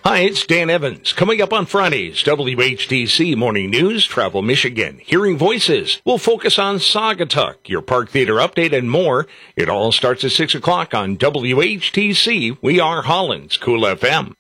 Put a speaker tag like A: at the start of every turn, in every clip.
A: Hi, it's Dan Evans. Coming up on Fridays, WHTC Morning News, Travel Michigan, Hearing Voices. We'll focus on Saugatuck, your Park Theater update, and more. It all starts at 6 o'clock on WHTC. We are Holland's Cool FM.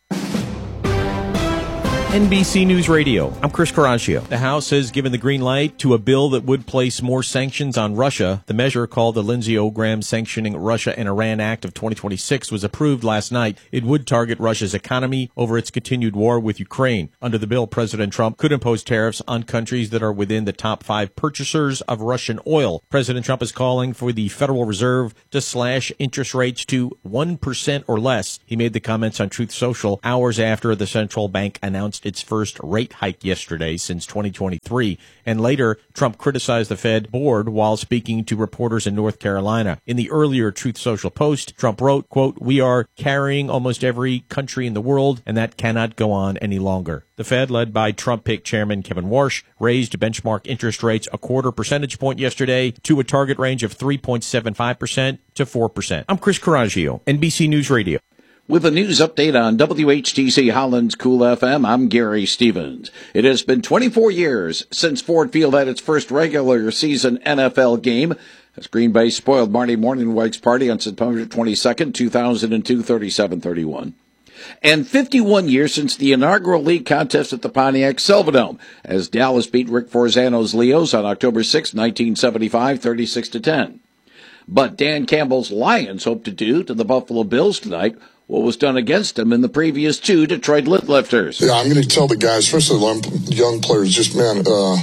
B: NBC News Radio. I'm Chris Coraggio. The House has given the green light to a bill that would place more sanctions on Russia. The measure, called the Lindsey Graham Sanctioning Russia and Iran Act of 2026, was approved last night. It would target Russia's economy over its continued war with Ukraine. Under the bill, President Trump could impose tariffs on countries that are within the top 5 purchasers of Russian oil. President Trump is calling for the Federal Reserve to slash interest rates to 1% or less. He made the comments on Truth Social hours after the central bank announced its first rate hike yesterday since 2023. And later, Trump criticized the Fed board while speaking to reporters in North Carolina. In the earlier Truth Social post, Trump wrote, quote, "We are carrying almost every country in the world, and that cannot go on any longer." The Fed, led by Trump-picked Chairman Kevin Warsh, raised benchmark interest rates a 1/4 percentage point yesterday to a target range of 3.75% to 4%. I'm Chris Coraggio, NBC News Radio.
C: With a news update on WHTC Holland's Cool FM, I'm Gary Stevens. It has been 24 years since Ford Field had its first regular season NFL game, as Green Bay spoiled Marty Mornhinweg's party on September 22nd, 2002, 37-31. And 51 years since the inaugural league contest at the Pontiac Silverdome, as Dallas beat Rick Forzano's Leos on October 6, 1975, 36-10. But Dan Campbell's Lions hope to do to the Buffalo Bills tonight what was done against them in the previous 2 Detroit Liftlifters.
D: Yeah, I'm going to tell the guys, especially the young players, just, man,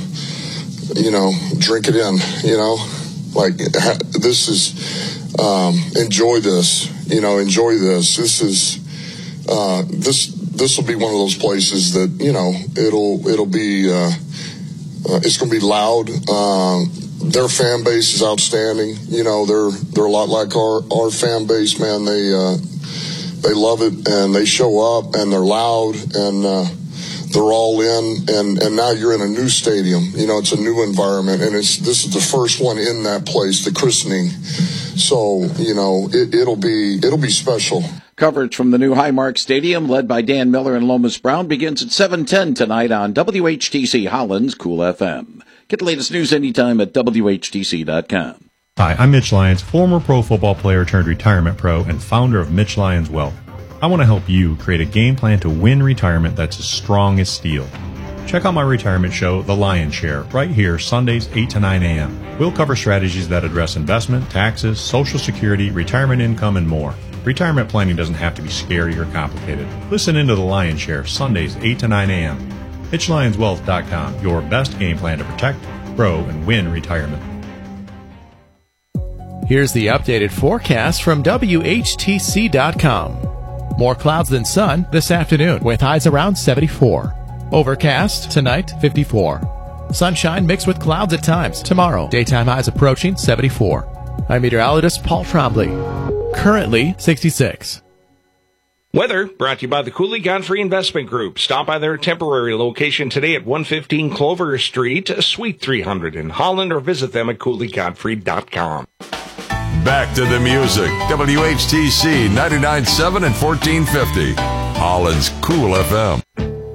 D: drink it in, like this is, enjoy this, enjoy this. This is, this will be one of those places that, it'll be, it's going to be loud. Their fan base is outstanding. They're a lot like our fan base, man. They love it, and they show up, and they're loud, and they're all in, and now you're in a new stadium. It's a new environment, and this is the first one in that place, the christening. So, it'll be special.
C: Coverage from the new Highmark Stadium, led by Dan Miller and Lomas Brown, begins at 7:10 tonight on WHTC Holland's Cool FM. Get the latest news anytime at WHTC.com.
E: Hi, I'm Mitch Lyons, former pro football player turned retirement pro and founder of Mitch Lyons Wealth. I want to help you create a game plan to win retirement that's as strong as steel. Check out my retirement show, The Lion's Share, right here Sundays 8 to 9 a.m. We'll cover strategies that address investment, taxes, Social Security, retirement income, and more. Retirement planning doesn't have to be scary or complicated. Listen into The Lion's Share, Sundays 8 to 9 a.m. MitchLyonsWealth.com, your best game plan to protect, grow, and win retirement.
F: Here's the updated forecast from WHTC.com. More clouds than sun this afternoon, with highs around 74. Overcast tonight, 54. Sunshine mixed with clouds at times. Tomorrow, daytime highs approaching 74. I'm meteorologist Paul Trombley. Currently 66.
A: Weather brought to you by the Cooley Godfrey Investment Group. Stop by their temporary location today at 115 Clover Street, Suite 300 in Holland, or visit them at CooleyGodfrey.com.
G: Back to the music. WHTC 99.7 and 1450. Holland's Cool FM.